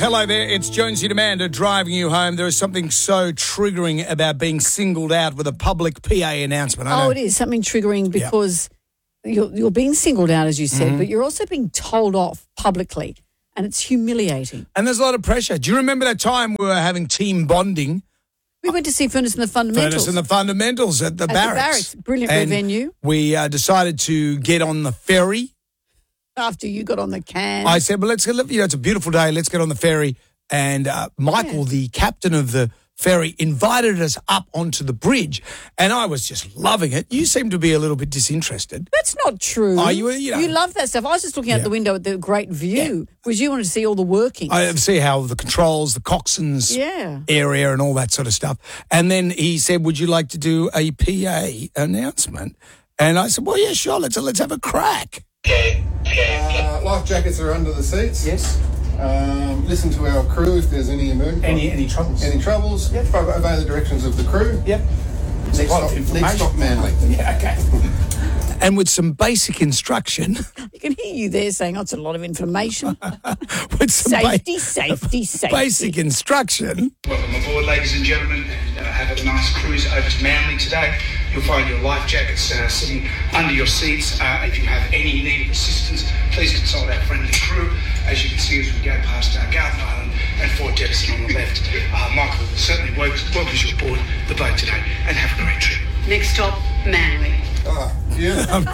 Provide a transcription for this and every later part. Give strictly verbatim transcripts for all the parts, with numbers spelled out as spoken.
Hello there, it's Jonesy and Amanda driving you home. There is something so triggering about being singled out with a public P A announcement. I Oh, know. it is something triggering because you're, you're being singled out, as you said, Mm-hmm. but you're also being told off publicly, and it's humiliating. And there's a lot of pressure. Do you remember that time we were having team bonding? We went to see Furnace and the Fundamentals. Furnace and the Fundamentals at the At the Barracks. Barracks. Brilliant And venue. We uh, decided to get on the ferry. After you got on the can. I said, well, let's get, you know, it's a beautiful day. Let's get on the ferry. And uh, Michael, Yeah. the captain of the ferry, invited us up onto the bridge. And I was just loving it. You seem to be a little bit disinterested. That's not true. Oh, you- you know. love that stuff. I was just looking out Yeah. the window at the great view, because you wanted to see all the workings. I see how the controls, the coxswain's Yeah. area and all that sort of stuff. And then he said, would you like to do a P A announcement? And I said, well, yeah, sure. Let's, let's have a crack. Uh, life jackets are under the seats. Yes. Um, listen to our crew if there's any emergency. Any any troubles? Any troubles? Yep. Obey the directions of the crew. Yep. Next A lot stop, of information. next stop Manly. Yeah, okay. And with some basic instruction, You can hear you there saying, oh, it's a lot of information. with some ba- Safety, safety, safety. basic instruction, Welcome aboard, ladies and gentlemen, and uh, have a nice cruise over to Manly today. You'll find your life jackets uh, sitting under your seats. Uh, if you have any need of assistance, please consult our friendly crew. As you can see as we go past uh, Garden Island and Fort Jefferson on the left, uh, Michael certainly welcomes you aboard the boat today, and have a great trip. Next stop, Manly. Ah, beautiful.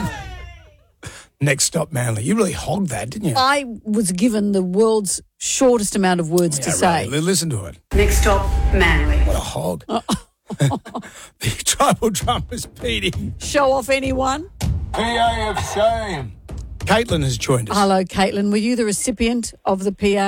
next stop Manly. You really hogged that, didn't you? I was given the world's shortest amount of words to Yeah, say. right. Listen to it. Next stop, Manly. What a hog. The tribal drum is beating. Show off anyone? P A of shame. Caitlin has joined us. Hello, Caitlin. Were you the recipient of the P A?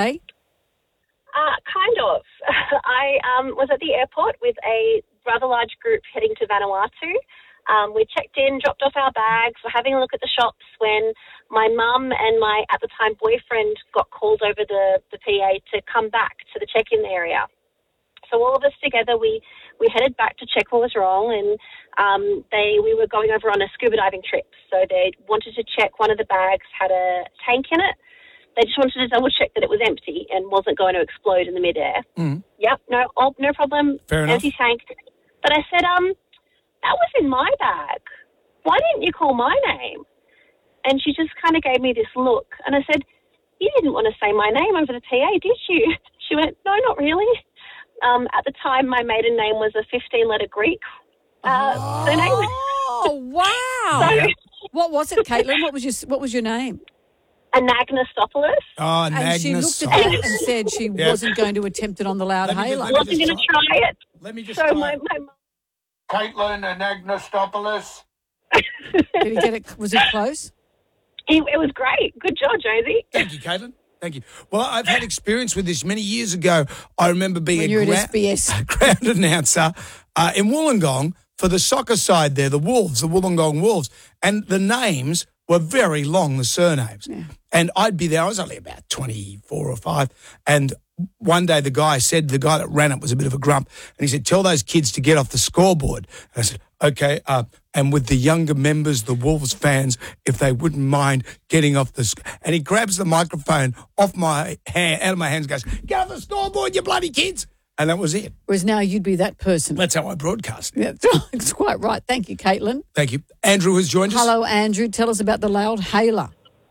Uh, kind of. I um, was at the airport with a rather large group heading to Vanuatu. Um, we checked in, dropped off our bags, were having a look at the shops when my mum and my, at the time, boyfriend got called over the, the P A to come back to the check-in area. So all of us together, we, we headed back to check what was wrong, and um, they we were going over on a scuba diving trip. So they wanted to check one of the bags had a tank in it. They just wanted to double check that it was empty and wasn't going to explode in the midair. Mm. Yep, no, oh, no problem. Fair enough. Empty tank. But I said, um, that was in my bag. Why didn't you call my name? And she just kind of gave me this look, and I said, you didn't want to say my name over the P A, did you? She went, no, not really. Um, at the time, my maiden name was a fifteen-letter Greek uh, surname. Oh, wow. So, What was it, Caitlin? What was your What was your name? Anagnostopoulos. Oh, And she Magnus. looked at that and said she Yeah. wasn't going to attempt it on the loud Let me just- hailer. let me Wasn't going to try it. Let me just So try. my, my Caitlin and Agnostopoulos. Did he get it? Was it close? it, it was great. Good job, Josie. Thank you, Caitlin. Thank you. Well, I've had experience with this many years ago. I remember being When a you were at gra- S B S. ground announcer uh, in Wollongong for the soccer side there, the Wolves, the Wollongong Wolves. And the names were very long, the surnames. Yeah. And I'd be there. I was only about twenty-four or five. And one day the guy said, the guy that ran it was a bit of a grump. And he said, tell those kids to get off the scoreboard. And I said, okay. Uh, and with the younger members, the Wolves fans, if they wouldn't mind getting off the... Sc-. And he grabs the microphone off my hand, out of my hands and goes, get off the scoreboard, you bloody kids. And that was it. Whereas now you'd be that person. That's how I broadcast. Yeah, that's quite right. Thank you, Caitlin. Thank you. Andrew has joined us. Hello, Andrew. Tell us about the loud hailer.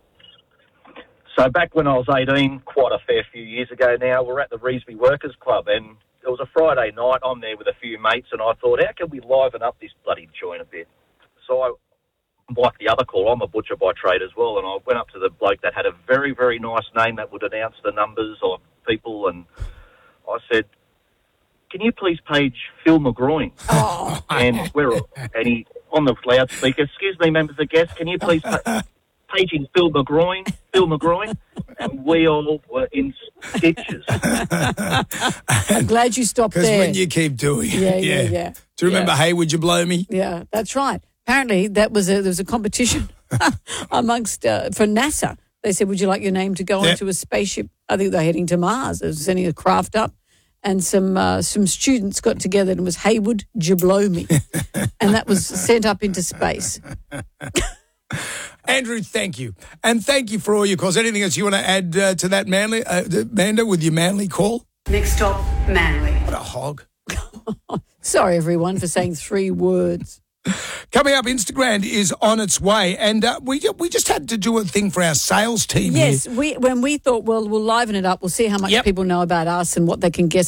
So back when I was eighteen, quite a fair few years ago now, we're at the Revesby Workers Club, and it was a Friday night. I'm there with a few mates, and I thought, how can we liven up this bloody joint a bit? So I, like the other call, I'm a butcher by trade as well, and I went up to the bloke that had a very, very nice name that would announce the numbers of people, and I said, can you please page Phil McGroin? Oh. And we're and he on the loudspeaker, excuse me, members of guests, can you please pa- paging Phil McGroin, Phil McGroin, and we all were in stitches. I'm glad you stopped Because there. when you keep doing it. Yeah, yeah, yeah. Do you remember, Yeah. hey, would you blow me? Yeah, that's right. Apparently, that was a, there was a competition amongst uh, for NASA. They said, "Would you like your name to go Yeah. onto a spaceship?" I think they're heading to Mars. They were sending a craft up, and some uh, some students got together and it was Haywood Jablow me, and that was sent up into space. Andrew, thank you. And thank you for all your calls. Anything else you want to add uh, to that, Manly? Uh, Amanda, with your Manly call? Next stop, Manly. What a hog. Sorry, everyone, for saying three words. Coming up, Instagram is on its way, and uh, we we just had to do a thing for our sales team Yes, here. we when we thought, well, we'll liven it up. We'll see how much Yep. people know about us and what they can guess